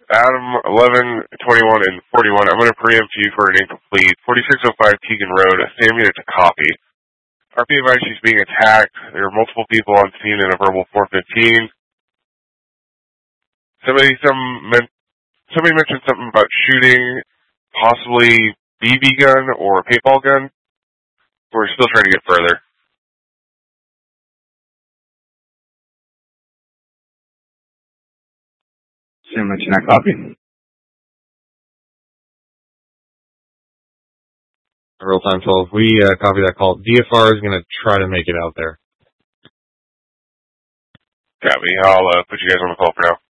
Adam 11, 21, and 41. I'm going to preempt you for an incomplete. 4605 Keegan Road, Sam unit to copy. RP advice, she's being attacked. There are multiple people on scene in a verbal 415. Somebody mentioned something about shooting, possibly BB gun or paintball gun. We're still trying to get further. Sam mentioned that copy. Real time 12. We copy that call. DFR is going to try to make it out there. Copy. I'll put you guys on the call for now.